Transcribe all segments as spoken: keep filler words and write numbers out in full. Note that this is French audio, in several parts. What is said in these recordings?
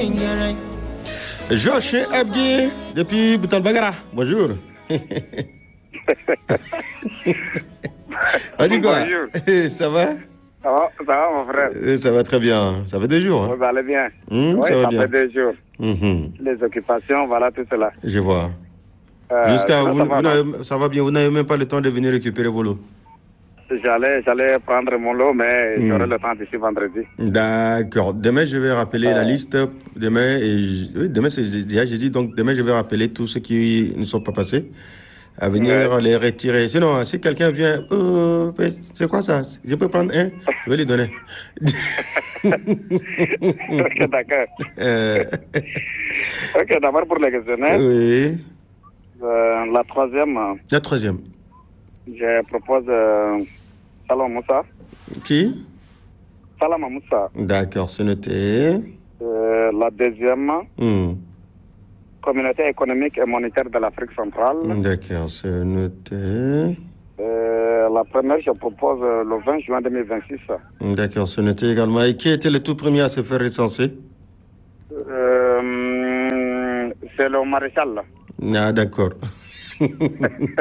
Josh Abdi, depuis Boutal Bagara. Bonjour. On dit quoi? Bonjour. Ça va? Ça va, ça va mon frère? Ça va très bien. Ça fait deux jours. Hein? Vous allez bien? Mmh, oui, ça va ça bien. fait deux jours. Mmh. Les occupations, voilà tout cela. Je vois. Euh, Jusqu'à sinon, vous, ça, va, vous n'avez, ça va bien, vous n'avez même pas le temps de venir récupérer vos lots. J'allais, j'allais prendre mon lot, mais Mmh. j'aurai le temps d'ici vendredi. D'accord. Demain, je vais rappeler euh... la liste. Demain, et je... oui, demain c'est déjà jeudi, donc demain, je vais rappeler tous ceux qui ne sont pas passés à venir ouais. les retirer. Sinon, si quelqu'un vient, euh, c'est quoi ça? Je peux prendre un? Je vais lui donner. Ok, d'accord. Euh... Ok, d'abord pour les questionnaires. Oui. Euh, la troisième. La troisième. Je propose euh, Salama Moussa. Qui? Salama Moussa. D'accord, c'est noté. Euh, la deuxième. Hmm. Communauté économique et monétaire de l'Afrique centrale. D'accord, c'est noté. Euh, la première, je propose le vingt juin deux mille vingt-six. D'accord, c'est noté également. Et qui était le tout premier à se faire recenser? euh, C'est le maréchal. Ah, d'accord. Ensuite,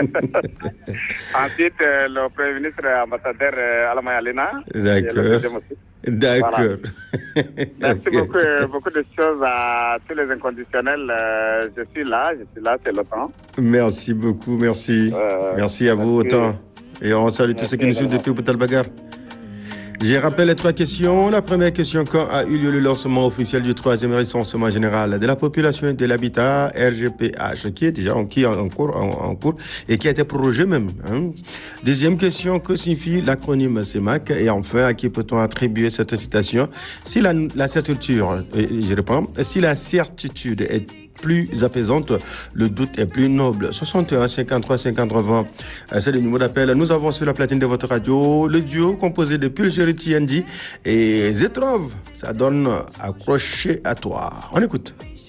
euh, le Premier ministre ambassadeur euh, Alamaya Alina. D'accord. D'accord. Voilà. Merci okay. beaucoup, euh, beaucoup de choses à tous les inconditionnels. Euh, je suis là, je suis là, c'est le temps. Merci beaucoup, merci. Euh, merci à merci. vous autant. Et on salue merci tous ceux qui nous suivent depuis Boutal Bagar. Je rappelle les trois questions. La première question, quand a eu lieu le lancement officiel du troisième recensement général de la population et de l'habitat, R G P H, qui est déjà en, qui est en, cours, en, en cours et qui a été prorogé même. Hein. Deuxième question, que signifie l'acronyme C E M A C? Et enfin, à qui peut-on attribuer cette citation? Si la, la certitude, je réponds, si la certitude est plus apaisante, le doute est plus noble. soixante et un cinquante-trois cinquante-trois vingt, c'est le numéro d'appel. Nous avons sur la platine de votre radio le duo composé de Pulgeri T N D et Zetrov. Ça donne accroché à toi. On écoute.